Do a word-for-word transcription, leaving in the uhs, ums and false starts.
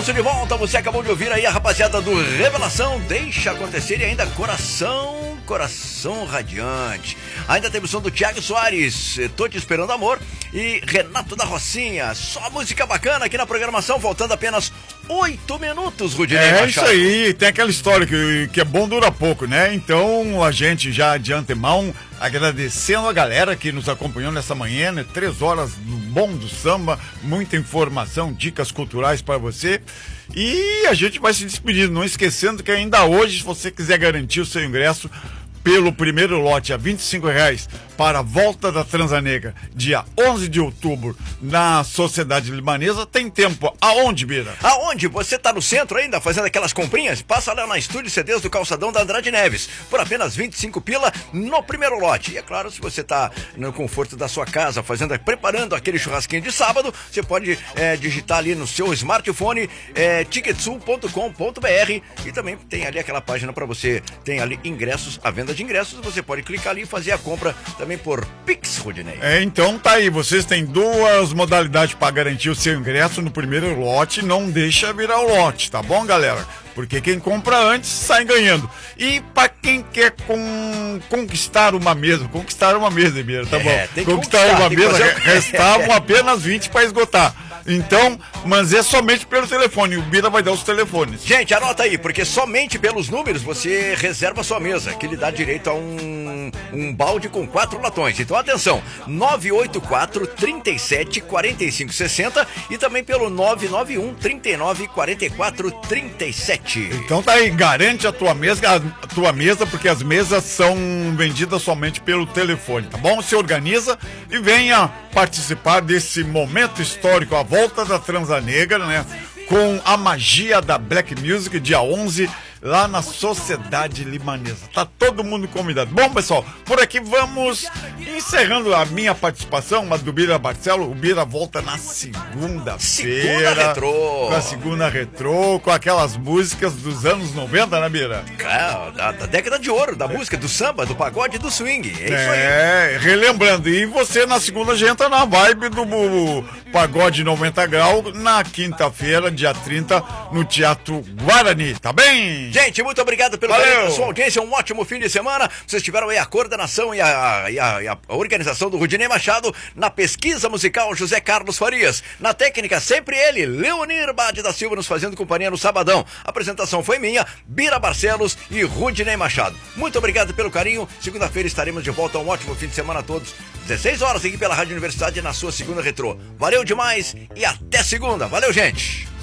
Ingresso de volta, você acabou de ouvir aí a rapaziada do Revelação, Deixa Acontecer, e ainda Coração, Coração Radiante. Ainda temos som do Thiago Soares, Tô Te Esperando Amor, e Renato da Rocinha. Só música bacana aqui na programação, faltando apenas oito minutos, Rudinei É Machado. Isso aí, tem aquela história que, que é bom dura pouco, né? Então a gente já de antemão agradecendo a galera que nos acompanhou nessa manhã, né? Três horas do bom do samba, muita informação, dicas culturais para você. E a gente vai se despedindo, não esquecendo que ainda hoje, se você quiser garantir o seu ingresso pelo primeiro lote a vinte e cinco reais para a volta da Transanegra, dia onze de outubro, na Sociedade Libanesa, tem tempo. Aonde, Bira? Aonde? Você tá no centro ainda, fazendo aquelas comprinhas? Passa lá na Estúdio C Ds do Calçadão da Andrade Neves, por apenas vinte e cinco pila no primeiro lote. E é claro, se você tá no conforto da sua casa, fazendo, preparando aquele churrasquinho de sábado, você pode é, digitar ali no seu smartphone é, ticketsul ponto com ponto br, e também tem ali aquela página para você, tem ali ingressos, a venda de ingressos, você pode clicar ali e fazer a compra também por Pix, Rudinei. É, então tá aí, vocês têm duas modalidades para garantir o seu ingresso no primeiro lote, não deixa virar o lote, tá bom, galera? Porque quem compra antes sai ganhando. E para quem quer com, conquistar uma mesa, conquistar uma mesa, Bira, tá é, bom? Conquistar, conquistar uma mesa, fazer... restavam apenas vinte para esgotar. Então, mas é somente pelo telefone, o Bira vai dar os telefones. Gente, anota aí, porque somente pelos números você reserva a sua mesa, que lhe dá direito a um, um balde com quatro latões. Então, atenção, nove oito quatro, trinta e sete, quarenta e cinco, sessenta e também pelo nove nove um, trinta e nove, quarenta e quatro, trinta e sete. Então tá aí, garante a tua mesa, a tua mesa, porque as mesas são vendidas somente pelo telefone, tá bom? Se organiza e venha participar desse momento histórico, a volta da Transanegra, né? Com a magia da Black Music, dia onze, lá na Sociedade Libanesa. Tá todo mundo convidado. Bom, pessoal, por aqui vamos encerrando a minha participação, mas do Bira Barcelo. O Bira volta na segunda-feira. Segunda retrô. Na segunda retrô, com aquelas músicas dos anos noventa, né, Bira? É, da, da década de ouro, da música, do samba, do pagode e do swing. É, isso aí. É, relembrando. E você na segunda já entra na vibe do Pagode noventa Grau, na quinta-feira, dia trinta, no Teatro Guarani, tá bem? Gente, muito obrigado pelo carinho da sua audiência, um ótimo fim de semana. Vocês tiveram aí a coordenação e a, e a, e a organização do Rudinei Machado, na pesquisa musical José Carlos Farias, na técnica sempre ele, Leonir Bade da Silva, nos fazendo companhia no sabadão. A apresentação foi minha, Bira Barcelos e Rudinei Machado. Muito obrigado pelo carinho, segunda-feira estaremos de volta, um ótimo fim de semana a todos, dezesseis horas aqui pela Rádio Universidade na sua segunda retrô. Valeu demais e até segunda, valeu, gente!